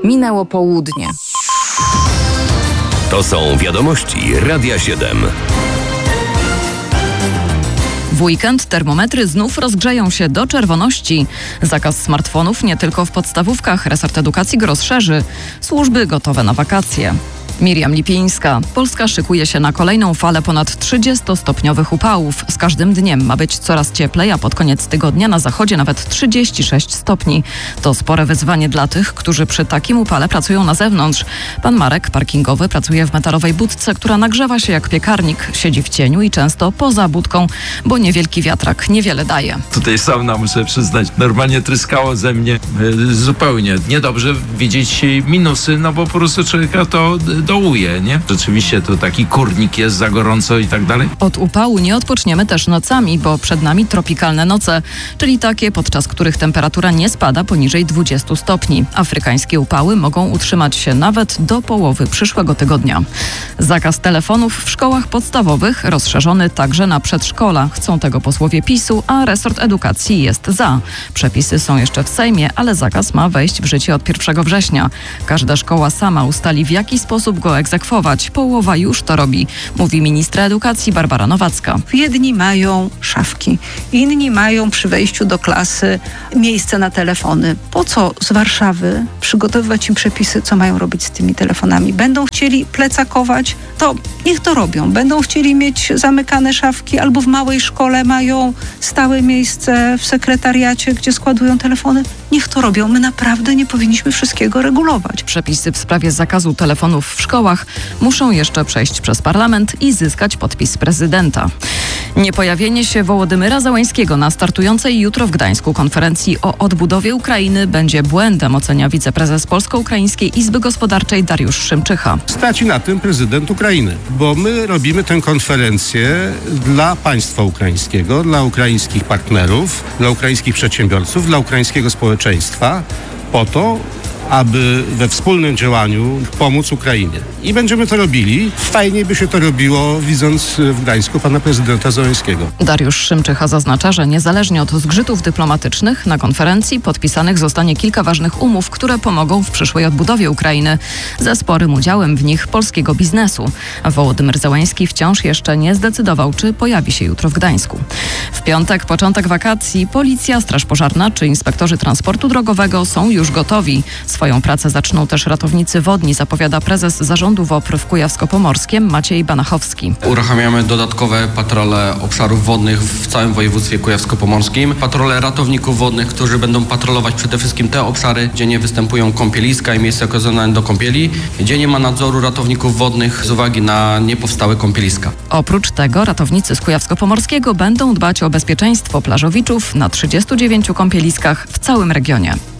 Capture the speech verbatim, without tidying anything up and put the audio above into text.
Minęło południe. To są wiadomości Radia siedem. W weekend termometry znów rozgrzeją się do czerwoności. Zakaz smartfonów nie tylko w podstawówkach. Resort edukacji go rozszerzy. Służby gotowe na wakacje. Miriam Lipińska. Polska szykuje się na kolejną falę ponad trzydziestostopniowych upałów. Z każdym dniem ma być coraz cieplej, a pod koniec tygodnia na zachodzie nawet trzydzieści sześć stopni. To spore wyzwanie dla tych, którzy przy takim upale pracują na zewnątrz. Pan Marek, parkingowy, pracuje w metalowej budce, która nagrzewa się jak piekarnik. Siedzi w cieniu i często poza budką, bo niewielki wiatrak niewiele daje. Tutaj sauna, muszę przyznać, normalnie tryskało ze mnie e, zupełnie. Niedobrze widzieć minusy, no bo po prostu człowieka to dołuje, nie? Rzeczywiście to taki kurnik jest za gorąco i tak dalej. Od upału nie odpoczniemy też nocami, bo przed nami tropikalne noce, czyli takie, podczas których temperatura nie spada poniżej dwudziestu stopni. Afrykańskie upały mogą utrzymać się nawet do połowy przyszłego tygodnia. Zakaz telefonów w szkołach podstawowych rozszerzony także na przedszkola. Chcą tego posłowie PiSu, a resort edukacji jest za. Przepisy są jeszcze w Sejmie, ale zakaz ma wejść w życie od pierwszego września. Każda szkoła sama ustali, w jaki sposób go egzekwować. Połowa już to robi, mówi ministra edukacji Barbara Nowacka. Jedni mają szafki, inni mają przy wejściu do klasy miejsce na telefony. Po co z Warszawy przygotowywać im przepisy, co mają robić z tymi telefonami? Będą chcieli plecakować, to niech to robią. Będą chcieli mieć zamykane szafki albo w małej szkole mają stałe miejsce w sekretariacie, gdzie składują telefony. Niech to robią. My naprawdę nie powinniśmy wszystkiego regulować. Przepisy w sprawie zakazu telefonów w szkołach muszą jeszcze przejść przez parlament i zyskać podpis prezydenta. Niepojawienie się Wołodymyra Zełańskiego na startującej jutro w Gdańsku konferencji o odbudowie Ukrainy będzie błędem, ocenia wiceprezes Polsko-Ukraińskiej Izby Gospodarczej Dariusz Szymczycha. Straci na tym prezydent Ukrainy, bo my robimy tę konferencję dla państwa ukraińskiego, dla ukraińskich partnerów, dla ukraińskich przedsiębiorców, dla ukraińskiego społeczeństwa, po to, aby we wspólnym działaniu pomóc Ukrainie. I będziemy to robili. Fajniej by się to robiło, widząc w Gdańsku pana prezydenta Zełańskiego. Dariusz Szymczycha zaznacza, że niezależnie od zgrzytów dyplomatycznych na konferencji podpisanych zostanie kilka ważnych umów, które pomogą w przyszłej odbudowie Ukrainy, ze sporym udziałem w nich polskiego biznesu. Wołodymyr Zełański wciąż jeszcze nie zdecydował, czy pojawi się jutro w Gdańsku. W piątek, początek wakacji, policja, straż pożarna czy inspektorzy transportu drogowego są już gotowi. Swoją pracę zaczną też ratownicy wodni, zapowiada prezes zarządu W O P R w Kujawsko-Pomorskiem Maciej Banachowski. Uruchamiamy dodatkowe patrole obszarów wodnych w całym województwie kujawsko-pomorskim. Patrole ratowników wodnych, którzy będą patrolować przede wszystkim te obszary, gdzie nie występują kąpieliska i miejsca okazjonalne do kąpieli, gdzie nie ma nadzoru ratowników wodnych z uwagi na niepowstałe kąpieliska. Oprócz tego ratownicy z Kujawsko-Pomorskiego będą dbać o bezpieczeństwo plażowiczów na trzydziestu dziewięciu kąpieliskach w całym regionie.